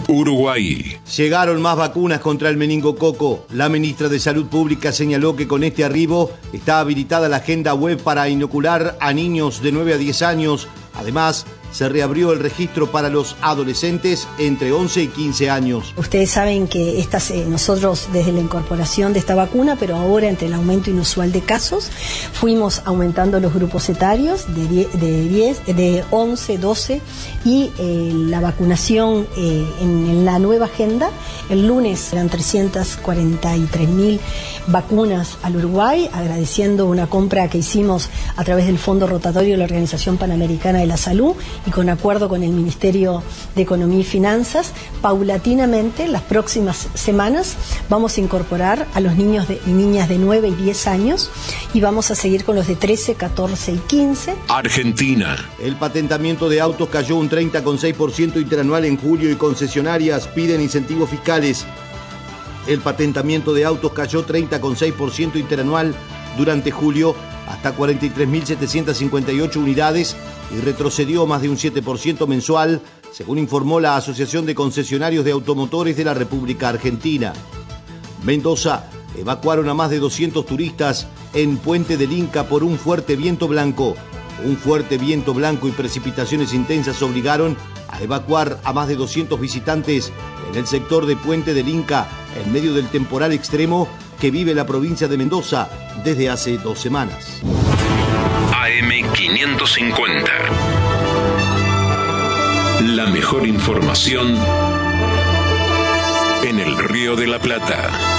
Uruguay. Llegaron más vacunas contra el meningococo. La ministra de Salud Pública señaló que con este arribo está habilitada la agenda web para inocular a niños de 9 a 10 años. Además, se reabrió el registro para los adolescentes entre 11 y 15 años. Ustedes saben que nosotros desde la incorporación de esta vacuna, pero ahora entre el aumento inusual de casos, fuimos aumentando los grupos etarios de 11, 12 y la vacunación en la nueva agenda. El lunes eran 343.000 vacunas al Uruguay, agradeciendo una compra que hicimos a través del Fondo Rotatorio de la Organización Panamericana de la Salud y con acuerdo con el Ministerio de Economía y Finanzas. Paulatinamente, en las próximas semanas, vamos a incorporar a los niños y niñas de 9 y 10 años y vamos a seguir con los de 13, 14 y 15. Argentina. El patentamiento de autos cayó un 30,6% interanual en julio y concesionarias piden incentivos fiscales. El patentamiento de autos cayó 30,6% interanual durante julio hasta 43.758 unidades y retrocedió más de un 7% mensual, según informó la Asociación de Concesionarios de Automotores de la República Argentina. Mendoza evacuaron a más de 200 turistas en Puente del Inca por un fuerte viento blanco. Un fuerte viento blanco y precipitaciones intensas obligaron a evacuar a más de 200 visitantes en el sector de Puente del Inca en medio del temporal extremo que vive la provincia de Mendoza desde hace 2 semanas. AM550. La mejor información en el Río de la Plata.